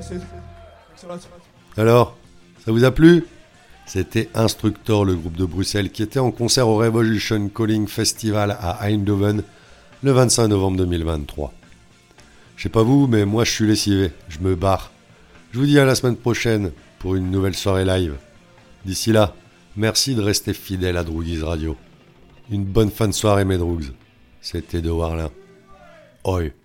Alors, ça vous a plu ? C'était Instructor, le groupe de Bruxelles, qui était en concert au Revolution Calling Festival à Eindhoven le 25 novembre 2023. Je sais pas vous, mais moi je suis lessivé, je me barre. Je vous dis à la semaine prochaine pour une nouvelle soirée live. D'ici là, merci de rester fidèle à Droogies Radio. Une bonne fin de soirée mes Droogs. C'était De Warlin. Oi.